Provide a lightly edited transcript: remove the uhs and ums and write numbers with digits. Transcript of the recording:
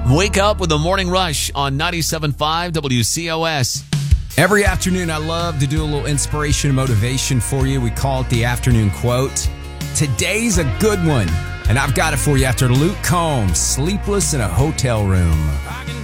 Wake up with the Morning Rush on 97.5 WCOS. Every afternoon, I love to do a little inspiration and motivation for you. We call it the afternoon quote. Today's a good one, and I've got it for you after Luke Combs, Sleepless in a Hotel Room.